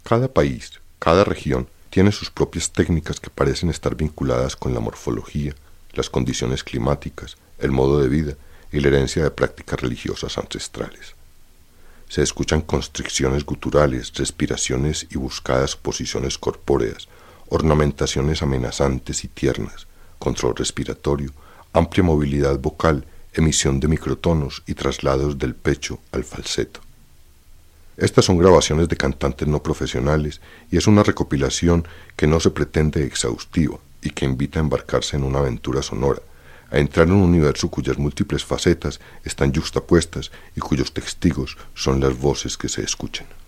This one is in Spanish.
Cada país, cada región, tiene sus propias técnicas que parecen estar vinculadas con la morfología, las condiciones climáticas, el modo de vida y la herencia de prácticas religiosas ancestrales. Se escuchan constricciones guturales, respiraciones y buscadas posiciones corpóreas, ornamentaciones amenazantes y tiernas, control respiratorio, amplia movilidad vocal, emisión de microtonos y traslados del pecho al falseto. Estas son grabaciones de cantantes no profesionales y es una recopilación que no se pretende exhaustiva y que invita a embarcarse en una aventura sonora, a entrar en un universo cuyas múltiples facetas están yuxtapuestas y cuyos testigos son las voces que se escuchan.